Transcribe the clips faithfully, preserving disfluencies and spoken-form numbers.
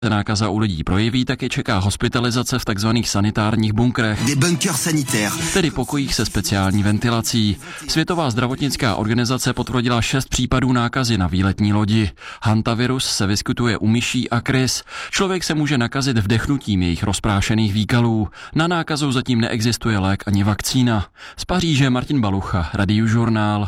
nákaza u lidí projeví, tak je čeká hospitalizace v takzvaných sanitárních bunkrech, tedy pokojích se speciální ventilací. Světová zdravotnická organizace potvrdila šest případů nákazy na výletní lodi. Hantavirus se vyskytuje u myší a krys. Člověk se může nakazit vdechnutím jejich rozprášených výkalů. Na nákazu zatím neexistuje lék ani vakcína. Z Paříže Martin Balucha, Radiožurnál.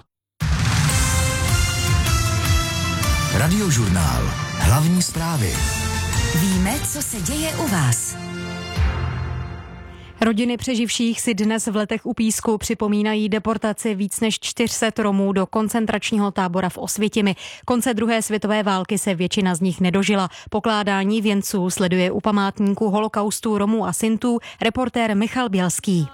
Radiožurnál. Hlavní zprávy. Víme, co se děje u vás. Rodiny přeživších si dnes v Letech u Písku připomínají deportaci víc než čtyři sta Romů do koncentračního tábora v Osvětimi. Konce druhé světové války se většina z nich nedožila. Pokládání věnců sleduje u památníku holokaustu Romů a Sintů reportér Michal Bělský.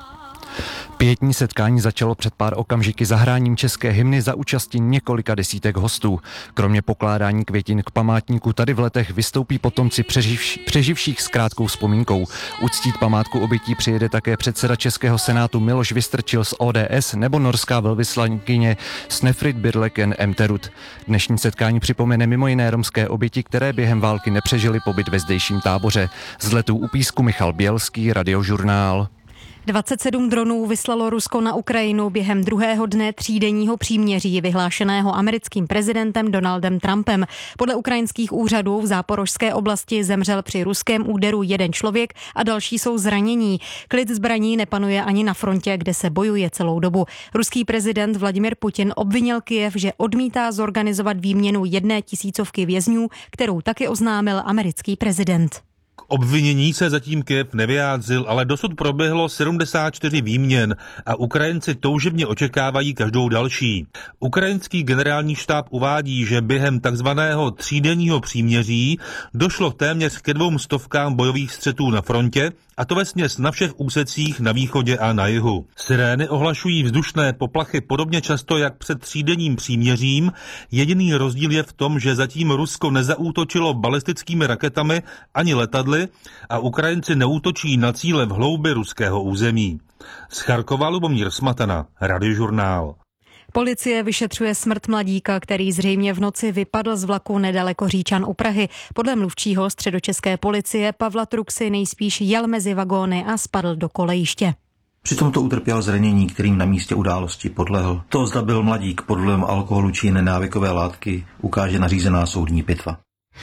Pietní setkání začalo před pár okamžiky zahráním české hymny za účasti několika desítek hostů. Kromě pokládání květin k památníku tady v Letech vystoupí potomci přeživší, přeživších s krátkou vzpomínkou. Uctít památku obětí přijede také předseda Českého senátu Miloš Vystrčil z O D S nebo norská velvyslankyně Snefrid Birleken Emterud. Dnešní setkání připomene mimo jiné romské oběti, které během války nepřežily pobyt ve zdejším táboře. Z Letů u Písku Michal Bělský, Radiožurnál. dvacet sedm dronů vyslalo Rusko na Ukrajinu během druhého dne třídenního příměří vyhlášeného americkým prezidentem Donaldem Trumpem. Podle ukrajinských úřadů v Záporožské oblasti zemřel při ruském úderu jeden člověk a další jsou zranění. Klid zbraní nepanuje ani na frontě, kde se bojuje celou dobu. Ruský prezident Vladimir Putin obvinil Kyjev, že odmítá zorganizovat výměnu jedné tisícovky vězňů, kterou taky oznámil americký prezident. Obvinění se zatím Kyjev nevyjádřil, ale dosud proběhlo sedmdesát čtyři výměn a Ukrajinci toužebně očekávají každou další. Ukrajinský generální štáb uvádí, že během takzvaného třídenního příměří došlo téměř ke dvou stovkám bojových střetů na frontě, a to vesměs na všech úsecích na východě a na jihu. Sirény ohlašují vzdušné poplachy podobně často jak před třídenním příměřím. Jediný rozdíl je v tom, že zatím Rusko nezaútočilo balistickými raketami ani letadly a Ukrajinci neútočí na cíle v hloubi ruského území. Z Charkova Lubomír Smatana, Radiožurnál. Policie vyšetřuje smrt mladíka, který zřejmě v noci vypadl z vlaku nedaleko Říčan u Prahy. Podle mluvčího středočeské policie Pavla Truxy nejspíš jel mezi vagóny a spadl do kolejiště. Přitom to utrpěl zranění, kterým na místě události podlehl. To, zda byl mladík pod vlivem alkoholu či jiné návykové látky, ukáže nařízená soudní pitva.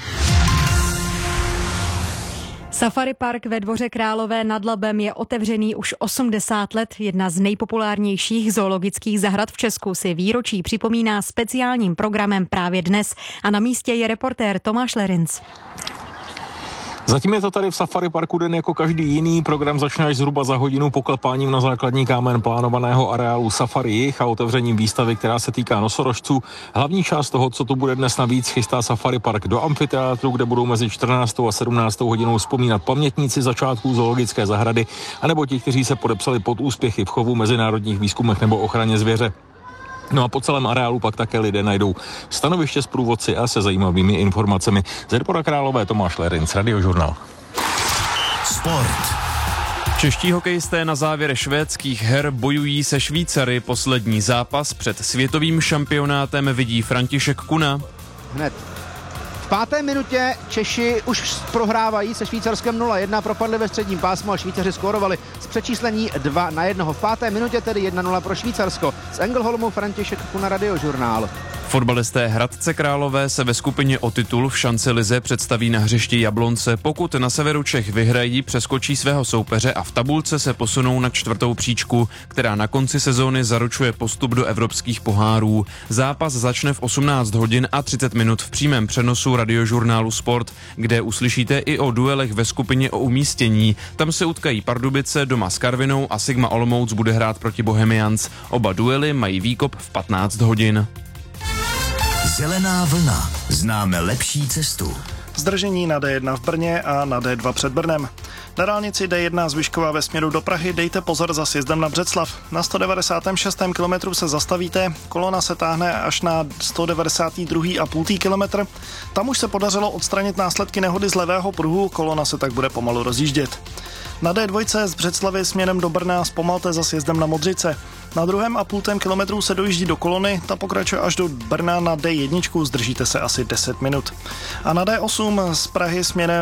Safari Park ve Dvoře Králové nad Labem je otevřený už osmdesát let. Jedna z nejpopulárnějších zoologických zahrad v Česku si výročí připomíná speciálním programem právě dnes. A na místě je reportér Tomáš Lerinc. Zatím je to tady v Safari Parku den jako každý jiný. Program začne až zhruba za hodinu poklepáním na základní kámen plánovaného areálu Safari Jih a otevřením výstavy, která se týká nosorožců. Hlavní část toho, co tu bude dnes navíc, chystá Safari Park do amfiteátru, kde budou mezi čtrnáctou a sedmnáctou hodinou vzpomínat pamětníci začátků zoologické zahrady, anebo ti, kteří se podepsali pod úspěchy v chovu, mezinárodních výzkumech nebo ochraně zvěře. No a po celém areálu pak také lidé najdou stanoviště s průvodci a se zajímavými informacemi. Z Dvora Králové Tomáš Lerinc, Radiožurnál. Sport. Čeští hokejisté na závěr švédských her bojují se Švýcary. Poslední zápas před světovým šampionátem vidí František Kuna. Hned v páté minutě Češi už prohrávají se Švýcarskem nula jedna, propadli ve středním pásmu a Švýcaři skórovali z přečíslení dva na jedna. V páté minutě tedy jedna nula pro Švýcarsko. Z Engelholmu František Kuna, Radiožurnál. Fotbalisté Hradce Králové se ve skupině o titul v šance lize představí na hřišti Jablonce. Pokud na severu Čech vyhrají, přeskočí svého soupeře a v tabulce se posunou na čtvrtou příčku, která na konci sezóny zaručuje postup do evropských pohárů. Zápas začne v osmnáct hodin a třicet minut v přímém přenosu Radiožurnálu Sport, kde uslyšíte i o duelech ve skupině o umístění. Tam se utkají Pardubice doma s Karvinou a Sigma Olomouc bude hrát proti Bohemians. Oba duely mají výkop v patnáct hodin. Zelená vlna. Známe lepší cestu. Zdržení na D jedna v Brně a na D dva před Brnem. Na dálnici D jedna z Vyškova ve směru do Prahy dejte pozor za sjezdem na Břeclav. Na sto devadesátém šestém kilometru se zastavíte, kolona se táhne až na sto devadesátý druhý a půl kilometr. Tam už se podařilo odstranit následky nehody z levého pruhu, kolona se tak bude pomalu rozjíždět. Na D dva z Břeclavy směrem do Brna zpomalte za sjezdem na Modřice. Na druhém a půltém kilometru se dojíždí do Kolony, ta pokračuje až do Brna na D jedna, zdržíte se asi deset minut. A na D osm z Prahy směrem